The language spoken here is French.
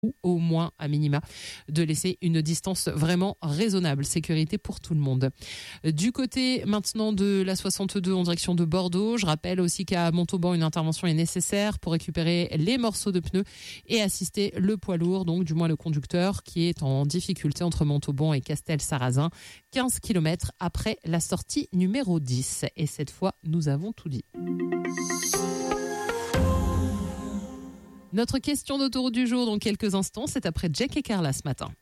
ou au moins à minima de laisser une distance vraiment raisonnable. Sécurité pour tout le monde. Du côté maintenant de la 62 en direction de Bordeaux, je rappelle aussi qu'à Montauban, une intervention est nécessaire pour récupérer les morceaux de pneus et assister le poids lourd, donc du moins le conducteur qui est en difficulté entre Montauban et Castel-Sarrazin, 15 km après la sortie numéro 10. Et cette fois, nous avons tout dit. Notre question d'autoroute du jour dans quelques instants, c'est après Jack et Carla ce matin.